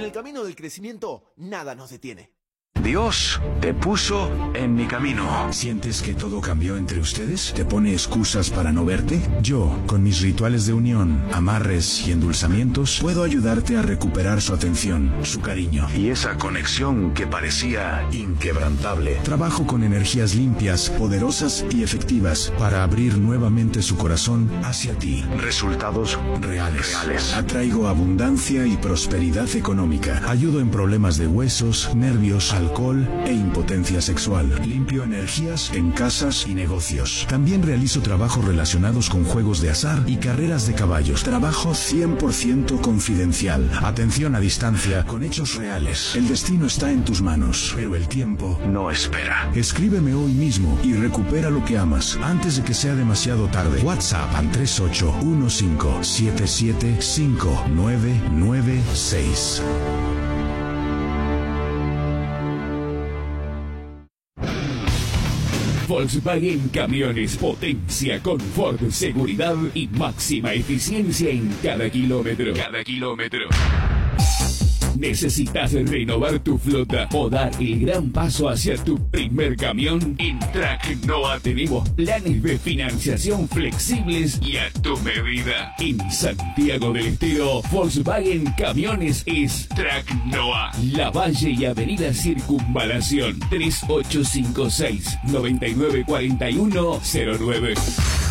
el camino del crecimiento, nada nos detiene. Dios te puso en mi camino. ¿Sientes que todo cambió entre ustedes? ¿Te pone excusas para no verte? Yo, con mis rituales de unión, amarres y endulzamientos, puedo ayudarte a recuperar su atención, su cariño. Y esa conexión que parecía inquebrantable. Trabajo con energías limpias, poderosas y efectivas para abrir nuevamente su corazón hacia ti. Resultados Reales. reales. Atraigo abundancia y prosperidad económica. Ayudo en problemas de huesos, nervios, alcohol e impotencia sexual. Limpio energías en casas y negocios. También realizo trabajos relacionados con juegos de azar y carreras de caballos. Trabajo 100% confidencial. Atención a distancia con hechos reales. El destino está en tus manos, pero el tiempo No espera. Escríbeme hoy mismo y recupera lo que amas antes de que sea demasiado tarde. WhatsApp al 3815775996. Volkswagen Camiones, potencia, confort, seguridad y máxima eficiencia en cada kilómetro. ¿Necesitas renovar tu flota o dar el gran paso hacia tu primer camión? En Track Noah tenemos planes de financiación flexibles y a tu medida. En Santiago del Estero, Volkswagen Camiones es Track Noah. Lavalle y Avenida Circunvalación 3856-994109.